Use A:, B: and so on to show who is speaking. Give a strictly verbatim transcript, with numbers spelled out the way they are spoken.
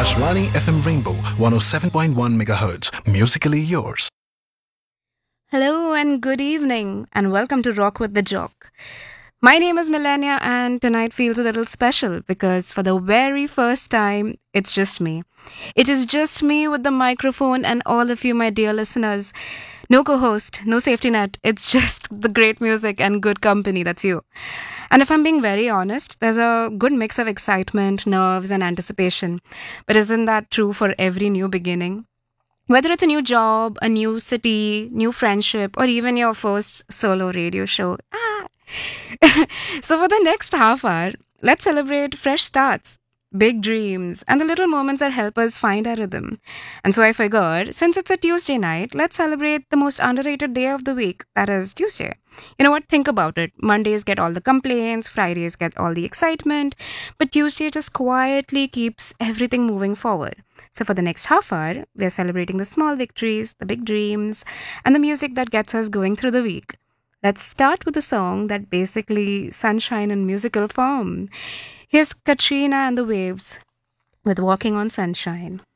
A: Akashvani F M Rainbow one oh seven point one megahertz. Musically yours.
B: Hello and good evening, and welcome to Rock with the Jock. My name is Millennia, and tonight feels a little special because for the very first time, it's just me. It is just me with the microphone, and all of you, my dear listeners. No co host, no safety net. It's just the great music and good company. That's you. And if I'm being very honest, there's a good mix of excitement, nerves, and anticipation. But isn't that true for every new beginning? Whether it's a new job, a new city, new friendship, or even your first solo radio show. Ah. So, for the next half hour, let's celebrate fresh starts, big dreams, and the little moments that help us find our rhythm. And so I figured, since it's a Tuesday night, let's celebrate the most underrated day of the week, that is Tuesday. You know what? Think about it. Mondays get all the complaints, Fridays get all the excitement, but Tuesday just quietly keeps everything moving forward. So, for the next half hour, we are celebrating the small victories, the big dreams, and the music that gets us going through the week. Let's start with a song that basically sunshine in musical form. Here's Katrina and the Waves with Walking on Sunshine.